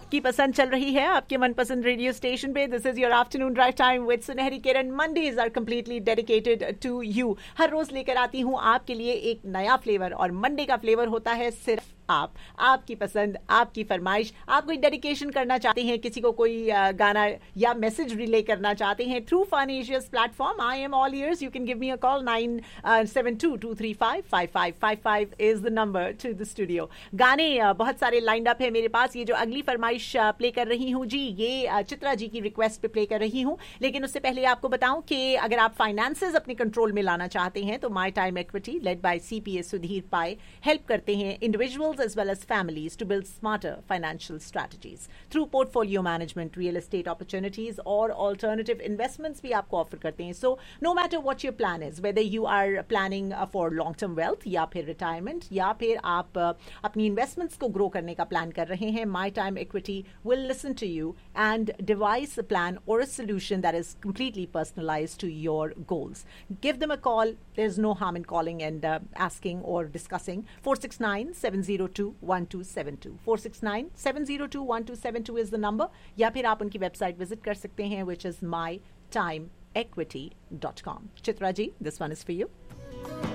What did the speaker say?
आपकी पसंद चल रही है आपके मनपसंद रेडियो स्टेशन पे. This is your afternoon drive time with सुनहरी किरण. Mondays are completely dedicated to you. हर रोज लेकर आती हूँ आपके लिए एक नया फ्लेवर और मंडे का फ्लेवर होता है सिर्फ आपकी पसंद, आपकी फरमाइश. आप कोई डेडिकेशन करना चाहते हैं, किसी को कोई गाना या मैसेज रिले करना चाहते हैं through fun Asia's platform, I am all years. You can give me a call. 9722355555 is the number two the studio. गाने बहुत सारे लाइंड अप है मेरे पास. ये जो अगली फरमाइश प्ले कर रही हूँ जी, ये चित्रा जी की रिक्वेस्ट पे प्ले कर रही हूँ. लेकिन उससे पहले आपको बताऊं कि अगर आप फाइनेंसेस अपने कंट्रोल में लाना चाहते हैं तो my time equity led by CPA Sudhir पाए हेल्प करते हैं individuals as well as families to build smarter financial strategies through portfolio management, real estate opportunities or alternative investments भी आपको ऑफर करते हैं. So no matter what your plan is, whether you are planning for long-term wealth या फिर retirement या फिर आप अपनी investments को grow करने का plan कर रहे हैं, My Time Equity will listen to you and devise a plan or a solution that is completely personalized to your goals. Give them a call. There's no harm in calling and asking or discussing. 469-702-1272 469-702-1272 is the number. या फिर आप उनकी website visit कर सकते हैं which is mytimeequity.com. Chitra ji, this one is for you.